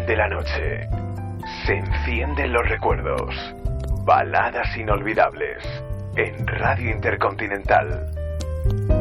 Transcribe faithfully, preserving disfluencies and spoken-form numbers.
de la noche. Se encienden los recuerdos. Baladas inolvidables en Radio Intercontinental.